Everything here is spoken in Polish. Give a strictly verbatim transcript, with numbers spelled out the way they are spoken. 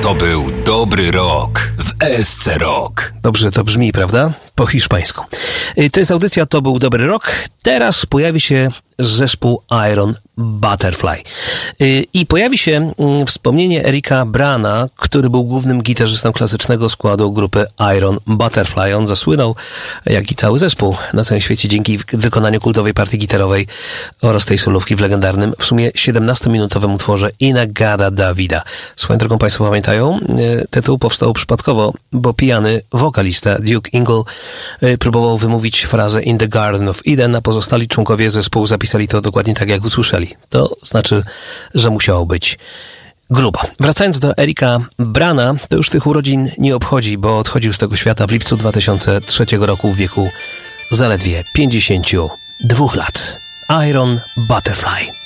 To był dobry rok w E S C Rock. Dobrze to brzmi, prawda? Po hiszpańsku. To jest audycja To był dobry rok. Teraz pojawi się zespół Iron Butterfly. I pojawi się wspomnienie Erika Brana, który był głównym gitarzystą klasycznego składu grupy Iron Butterfly. On zasłynął, jak i cały zespół, na całym świecie dzięki wykonaniu kultowej partii gitarowej oraz tej solówki w legendarnym, w sumie siedemnastominutowym utworze In-A-Gadda Da Vida. Swoją drogą państwo pamiętają, tytuł powstał przypadkowo, bo pijany wokalista Duke Ingle próbował wymówić frazę In the Garden of Eden, a pozostali członkowie zespołu zapisali to dokładnie tak, jak usłyszeli. To znaczy, że musiało być grubo. Wracając do Erika Brana, to już tych urodzin nie obchodzi, bo odchodził z tego świata w lipcu dwa tysiące trzeciego roku w wieku zaledwie pięćdziesięciu dwóch lat. Iron Butterfly.